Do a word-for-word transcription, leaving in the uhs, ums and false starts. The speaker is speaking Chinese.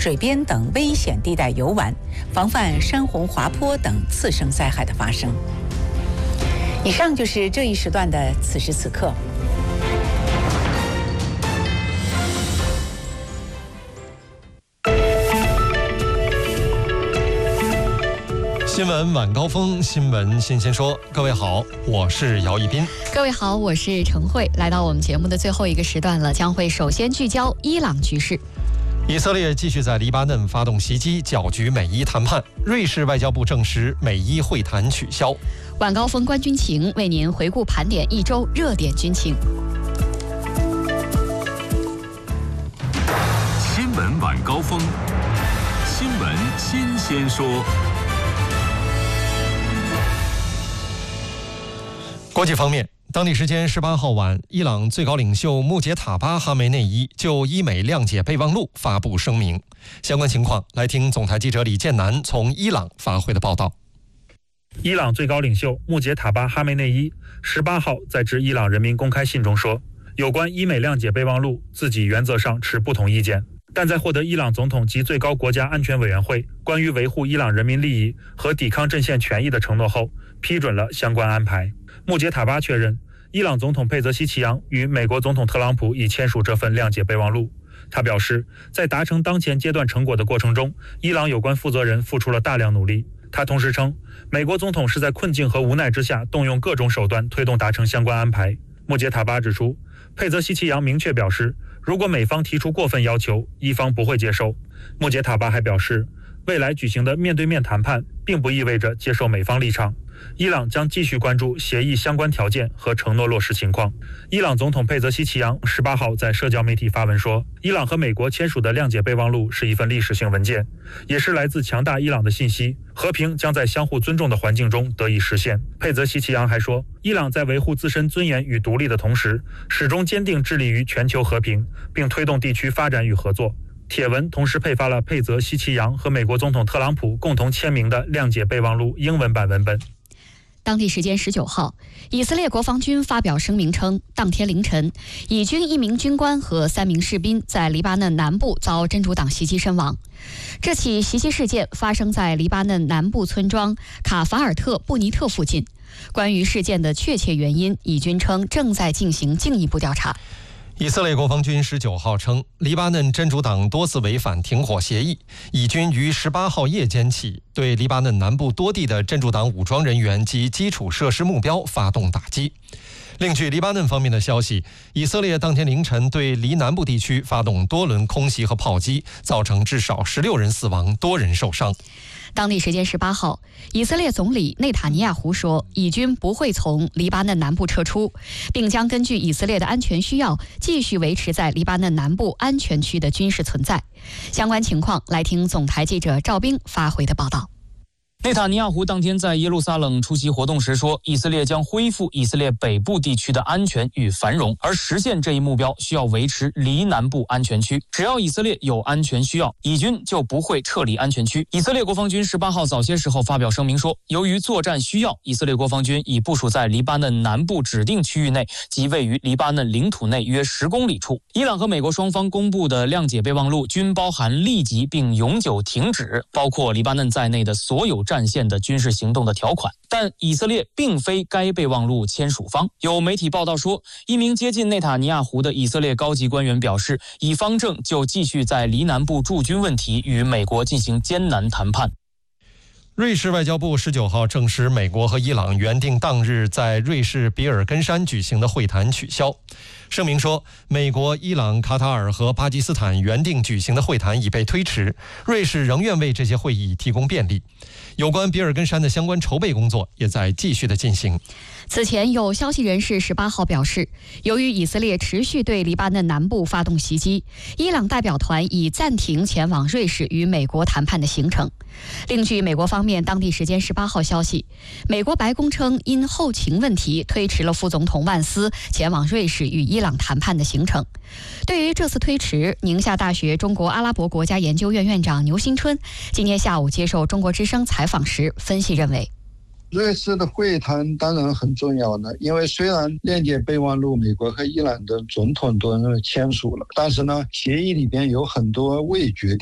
水边等危险地带游玩，防范山洪滑坡等次生灾害的发生。以上就是这一时段的此时此刻。 新闻晚高峰，新闻新鲜说。各位好，我是姚一斌。 各位好，我是陈慧。来到我们节目的最后一个时段了，将会首先聚焦伊朗局势。 以色列继续在黎巴嫩发动袭击，搅局美伊谈判。瑞士外交部证实美伊会谈取消。 晚高峰观军情，为您回顾盘点一周热点军情。 新闻晚高峰，新闻新鲜说。 国际方面，当地时间十八号晚，伊朗最高领袖穆杰塔巴哈梅内伊就伊美谅解备忘录发布声明。相关情况，来听总台记者李建南从伊朗发回的报道。 伊朗最高领袖穆杰塔巴哈梅内伊十八号在致伊朗人民公开信中说，有关伊美谅解备忘录，自己原则上持不同意见，但在获得伊朗总统及最高国家安全委员会关于维护伊朗人民利益和抵抗阵线权益的承诺后，批准了相关安排。穆杰塔巴确认，伊朗总统佩泽西奇扬与美国总统特朗普已签署这份谅解备忘录。他表示，在达成当前阶段成果的过程中，伊朗有关负责人付出了大量努力。他同时称，美国总统是在困境和无奈之下动用各种手段推动达成相关安排。穆杰塔巴指出，佩泽西奇扬明确表示，如果美方提出过分要求，伊方不会接受。穆杰塔巴还表示，未来举行的面对面谈判并不意味着接受美方立场，伊朗将继续关注协议相关条件和承诺落实情况。伊朗总统佩泽西奇扬十八号在社交媒体发文说，伊朗和美国签署的谅解备忘录是一份历史性文件，也是来自强大伊朗的信息，和平将在相互尊重的环境中得以实现。佩泽西奇扬还说，伊朗在维护自身尊严与独立的同时，始终坚定致力于全球和平，并推动地区发展与合作。帖文同时配发了佩泽西奇扬和美国总统特朗普共同签名的谅解备忘录英文版文本。 当地时间十九号，以色列国防军发表声明称，当天凌晨，以军一名军官和三名士兵在黎巴嫩南部遭真主党袭击身亡。这起袭击事件发生在黎巴嫩南部村庄卡法尔特布尼特附近。关于事件的确切原因，以军称正在进行进一步调查。 以色列国防军十九号称，黎巴嫩真主党多次违反停火协议，以军于十八号夜间起对黎巴嫩南部多地的真主党武装人员及基础设施目标发动打击。另据黎巴嫩方面的消息，以色列当天凌晨对黎南部地区发动多轮空袭和炮击，造成至少十六人死亡，多人受伤。 当地时间十八号，以色列总理内塔尼亚胡说，以军不会从黎巴嫩南部撤出，并将根据以色列的安全需要，继续维持在黎巴嫩南部安全区的军事存在。相关情况，来听总台记者赵冰发回的报道。 内塔尼亚胡当天在耶路撒冷出席活动时说，以色列将恢复以色列北部地区的安全与繁荣，而实现这一目标需要维持黎南部安全区。只要以色列有安全需要，以军就不会撤离安全区。以色列国防军十八号早些时候发表声明说，由于作战需要，以色列国防军已部署在黎巴嫩南部指定区域内及位于黎巴嫩领土内约十公里处。伊朗和美国双方公布的谅解备忘录均包含立即并永久停止包括黎巴嫩在内的所有战线的军事行动的条款，但以色列并非该备忘录签署方。有媒体报道说，一名接近内塔尼亚胡的以色列高级官员表示，以方正就继续在黎南部驻军问题与美国进行艰难谈判。 瑞士外交部十九号证实，美国和伊朗原定当日在瑞士比尔根山举行的会谈取消。声明说，美国、伊朗、卡塔尔和巴基斯坦原定举行的会谈已被推迟，瑞士仍愿为这些会议提供便利。有关比尔根山的相关筹备工作也在继续的进行。 此前有消息人士十八号表示，由于以色列持续对黎巴嫩南部发动袭击，伊朗代表团已暂停前往瑞士与美国谈判的行程。另据美国方面当地时间十八号消息，美国白宫称因后勤问题推迟了副总统万斯前往瑞士与伊朗谈判的行程。对于这次推迟，宁夏大学中国阿拉伯国家研究院院长牛新春今天下午接受中国之声采访时分析认为， 瑞士的会谈当然很重要呢，因为虽然谅解备忘录美国和伊朗的总统都签署了，但是呢，协议里边有很多未决定。